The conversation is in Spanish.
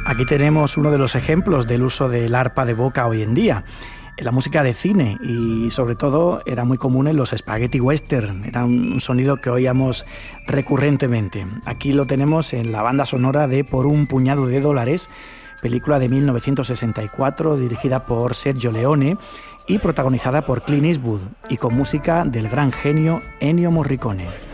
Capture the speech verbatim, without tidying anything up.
Aquí tenemos uno de los ejemplos del uso del arpa de boca hoy en día. En la música de cine y sobre todo era muy común en los spaghetti western, era un sonido que oíamos recurrentemente. Aquí lo tenemos en la banda sonora de Por un puñado de dólares, película de mil novecientos sesenta y cuatro dirigida por Sergio Leone y protagonizada por Clint Eastwood y con música del gran genio Ennio Morricone.